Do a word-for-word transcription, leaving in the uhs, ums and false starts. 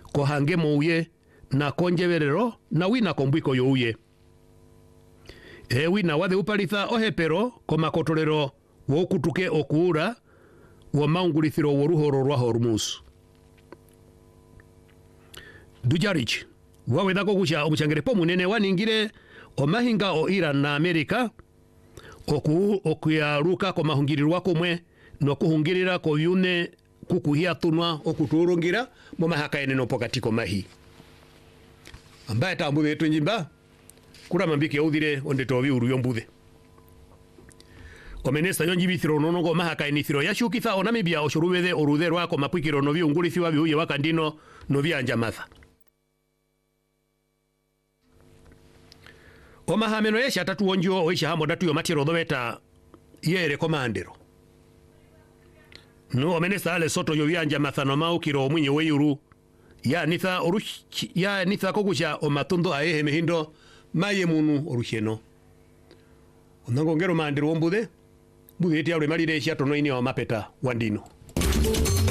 ko hange mouye na konjeverero na wina kombwiko youye e wina wathe upalitha ohepero ko makotorero wokutuke okuura wa maungulithiro woruhoro rwa Hormuz Dujarric wawetha kugusha omuchangerepo munene waningire omahinga o Iran na Amerika oku okuyaruka ko mahungirirwa kumwe no kuhungirira ko yune kukuhia tunwa okuturungira mo mahaka eneno pokatiko mahi ambaye tambuthe twinjimba kura mambike uthire onde tobi uru yombuthe omenesta yonjibithiro nono go mahaka enithiro yashukitha onamibia oshurubethe orutherwa ko mapwikiro no biungulithiwa biuye wakandino no byanja matha omahameno yesha tatu onjo oisha hamo datu yo matiro doveta yere komandero no omenesta ale soto yo byanja mathano maukiro mwinye weyuru ya nitha orush ya nitha kogusha omatondo aehe mehindo maye munu orusheno onangongero mandero ombuthe mbuthe tia ule malire sha tono ini wa mapeta wandino